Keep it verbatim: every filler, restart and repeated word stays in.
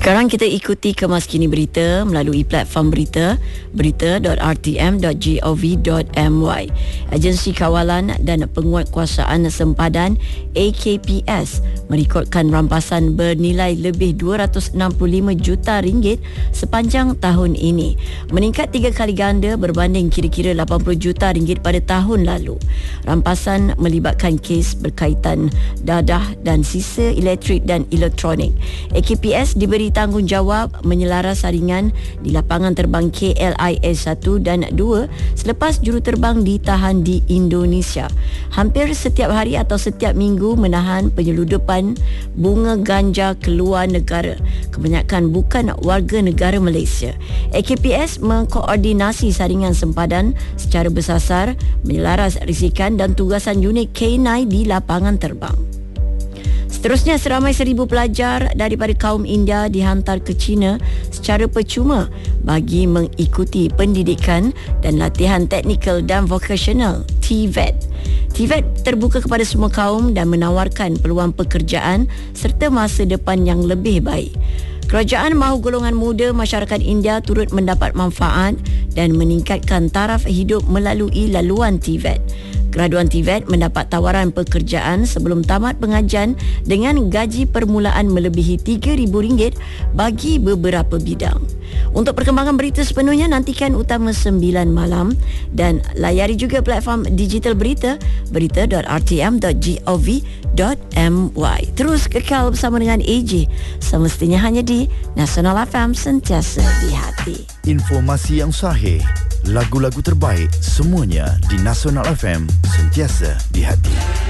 Sekarang kita ikuti kemas kini berita melalui platform berita berita dot r t m dot gov dot m y. Agensi Kawalan dan Penguatkuasaan Sempadan A K P S merekodkan rampasan bernilai lebih dua ratus enam puluh lima juta ringgit sepanjang tahun ini, meningkat tiga kali ganda berbanding kira-kira lapan puluh juta ringgit pada tahun lalu. Rampasan melibatkan kes berkaitan dadah dan sisa elektrik dan elektronik. A K P S diberi tanggungjawab menyelaras saringan di lapangan terbang K L I A satu dan dua selepas juruterbang ditahan di Indonesia. Hampir setiap hari atau setiap minggu menahan penyeludupan bunga ganja keluar negara, kebanyakan bukan warga negara Malaysia. A K P S mengkoordinasi saringan sempadan secara bersasar, menyelaras risikan dan tugasan unit K sembilan di lapangan terbang. Seterusnya, seramai seribu pelajar daripada kaum India dihantar ke China secara percuma bagi mengikuti pendidikan dan latihan teknikal dan vocational T V E T. T V E T terbuka kepada semua kaum dan menawarkan peluang pekerjaan serta masa depan yang lebih baik. Kerajaan mahu golongan muda masyarakat India turut mendapat manfaat dan meningkatkan taraf hidup melalui laluan T V E T. Graduan T V E T mendapat tawaran pekerjaan sebelum tamat pengajian dengan gaji permulaan melebihi tiga ribu ringgit bagi beberapa bidang. Untuk perkembangan berita sepenuhnya, nantikan Utama sembilan malam dan layari juga platform digital berita berita dot r t m dot gov dot m y. Terus kekal bersama dengan A J, semestinya hanya di Nasional F M, sentiasa di hati. Informasi yang sahih, lagu-lagu terbaik, semuanya di Nasional F M, sentiasa di hati.